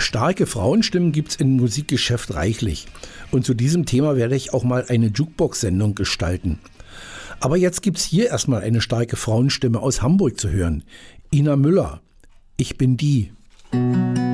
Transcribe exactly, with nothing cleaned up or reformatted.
Starke Frauenstimmen gibt's im Musikgeschäft reichlich. Und zu diesem Thema werde ich auch mal eine Jukebox-Sendung gestalten. Aber jetzt gibt's hier erstmal eine starke Frauenstimme aus Hamburg zu hören. Ina Müller. Ich bin die.